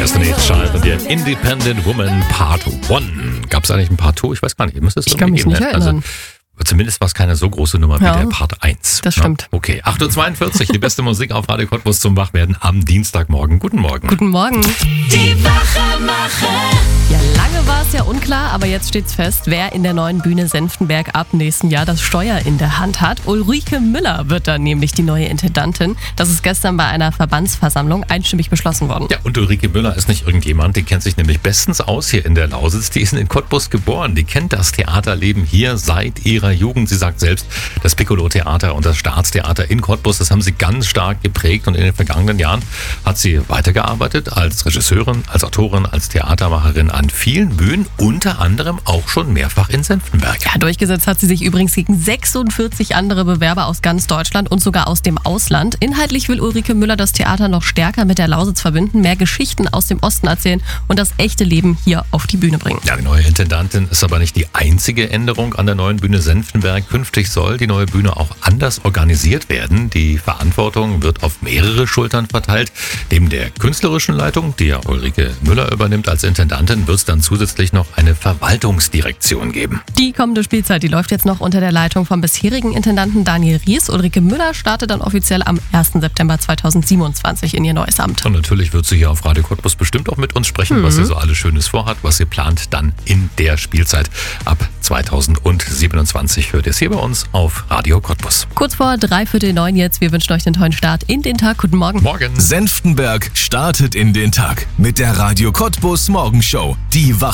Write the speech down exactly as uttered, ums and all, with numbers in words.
Destiny's Child und der Independent Woman Part eins. Gab es eigentlich ein Part zwei? Ich weiß gar nicht. Müsste es ich kann mich geben, nicht ne? erinnern. Also, zumindest war es keine so große Nummer Ja, wie der Part eins. das stimmt. Ja, okay, acht Uhr zweiundvierzig, die beste Musik auf Radio Cottbus zum Wachwerden am Dienstagmorgen. Guten Morgen. Guten Morgen. Die Wachemacher. Ja, lange war es ja unklar, aber jetzt steht's fest, wer in der neuen Bühne Senftenberg ab nächsten Jahr das Steuer in der Hand hat. Ulrike Müller wird dann nämlich die neue Intendantin. Das ist gestern bei einer Verbandsversammlung einstimmig beschlossen worden. Ja, und Ulrike Müller ist nicht irgendjemand, die kennt sich nämlich bestens aus hier in der Lausitz. Die ist in Cottbus geboren, die kennt das Theaterleben hier seit ihrer Jugend. Sie sagt selbst, das Piccolo-Theater und das Staatstheater in Cottbus, das haben sie ganz stark geprägt. Und in den vergangenen Jahren hat sie weitergearbeitet als Regisseurin, als Autorin, als Theatermacherin an vielen Bühnen, unter anderem auch schon mehrfach in Senftenberg. Ja, durchgesetzt hat sie sich übrigens gegen sechsundvierzig andere Bewerber aus ganz Deutschland und sogar aus dem Ausland. Inhaltlich will Ulrike Müller das Theater noch stärker mit der Lausitz verbinden, mehr Geschichten aus dem Osten erzählen und das echte Leben hier auf die Bühne bringen. Ja, die neue Intendantin ist aber nicht die einzige Änderung an der neuen Bühne Senftenberg. Künftig soll die neue Bühne auch anders organisiert werden. Die Verantwortung wird auf mehrere Schultern verteilt. Neben der künstlerischen Leitung, die ja Ulrike Müller übernimmt als Intendantin, wird es dann zusätzlich noch eine Verwaltungsdirektion geben. Die kommende Spielzeit, die läuft jetzt noch unter der Leitung vom bisherigen Intendanten Daniel Ries. Ulrike Müller startet dann offiziell am ersten September zweitausendsiebenundzwanzig in ihr neues Amt. Und natürlich wird sie hier auf Radio Cottbus bestimmt auch mit uns sprechen, mhm. was sie so alles Schönes vorhat, was sie plant dann in der Spielzeit ab zweitausendsiebenundzwanzig. Hört ihr es hier bei uns auf Radio Cottbus. Kurz vor dreiviertel neun jetzt. Wir wünschen euch einen tollen Start in den Tag. Guten Morgen. Morgen. Senftenberg startet in den Tag mit der Radio Cottbus Morgenshow. Die Wach